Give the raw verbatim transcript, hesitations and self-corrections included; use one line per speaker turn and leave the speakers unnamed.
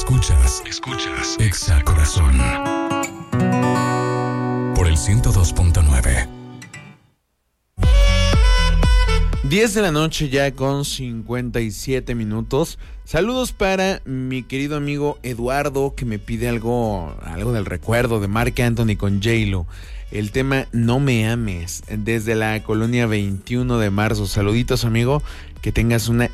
Escuchas, escuchas Exa Corazón por el ciento dos punto nueve.
diez de la noche ya con cincuenta y siete minutos. Saludos para mi querido amigo Eduardo, que me pide algo, algo del recuerdo de Marc Anthony con J-Lo. El tema No Me Ames, desde la colonia veintiuno de marzo. Saluditos, amigo, que tengas una